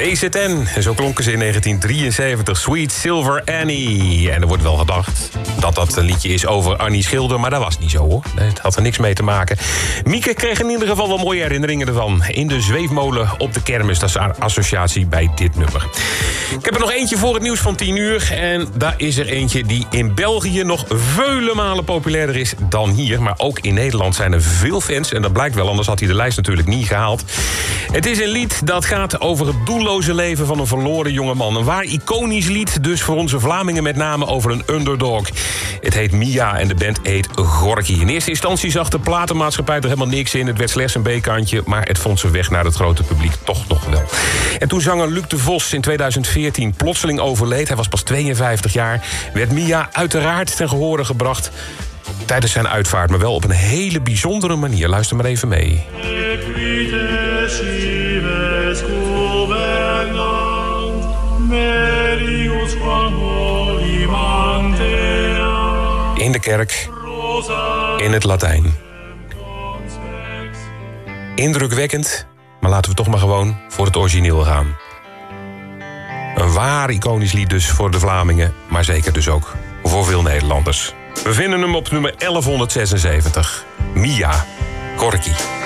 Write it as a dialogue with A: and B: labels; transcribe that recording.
A: DZN, en zo klonken ze in 1973, Sweet Silver Annie. En er wordt wel gedacht dat dat een liedje is over Annie Schilder, maar dat was niet zo, hoor. Het had er niks mee te maken. Mieke kreeg in ieder geval wel mooie herinneringen ervan. In de zweefmolen op de kermis, dat is een associatie bij dit nummer. Ik heb er nog eentje voor het nieuws van 10 uur. En daar is er eentje die in België nog vele malen populairder is dan hier. Maar ook in Nederland zijn er veel fans. En dat blijkt wel, anders had hij de lijst natuurlijk niet gehaald. Het is een lied dat gaat over het doelloze leven van een verloren jongeman. Een waar iconisch lied, dus voor onze Vlamingen met name over een underdog. Het heet Mia en de band heet Gorky. In eerste instantie zag de platenmaatschappij er helemaal niks in. Het werd slechts een B-kantje, maar het vond zijn weg naar het grote publiek toch nog wel. En toen zanger Luc de Vos in 2014 plotseling overleed, hij was pas 52 jaar... werd Mia uiteraard ten gehore gebracht tijdens zijn uitvaart, maar wel op een hele bijzondere manier. Luister maar even mee. In de kerk, in het Latijn. Indrukwekkend, maar laten we toch maar gewoon voor het origineel gaan. Een waar iconisch lied dus voor de Vlamingen, maar zeker dus ook voor veel Nederlanders. We vinden hem op nummer 1176. Mia, Gorky.